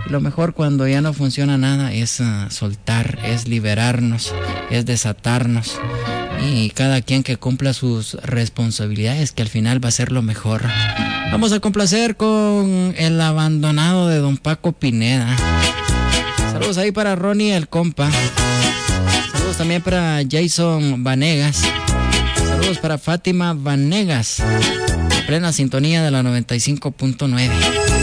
Lo mejor cuando ya no funciona nada es soltar, es liberarnos, es desatarnos. Y cada quien que cumpla sus responsabilidades, que al final va a ser lo mejor. Vamos a complacer con El Abandonado de Don Paco Pineda. Saludos ahí para Ronnie el compa. Saludos también para Jason Vanegas. Saludos para Fátima Vanegas. En plena sintonía de la 95.9.